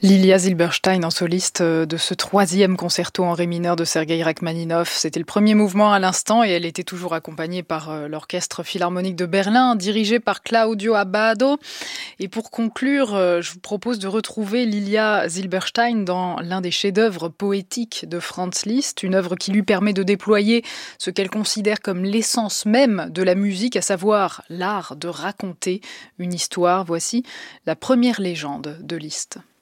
Lilia Zilberstein en soliste de ce 3e concerto en ré mineur de Sergueï Rachmaninov. C'était le premier mouvement à l'instant et elle était toujours accompagnée par l'Orchestre Philharmonique de Berlin, dirigé par Claudio Abbado. Et pour conclure, je vous propose de retrouver Lilia Zilberstein dans l'un des chefs-d'œuvre poétiques de Franz Liszt, une œuvre qui lui permet de déployer ce qu'elle considère comme l'essence même de la musique, à savoir l'art de raconter une histoire. Voici la première légende de Liszt.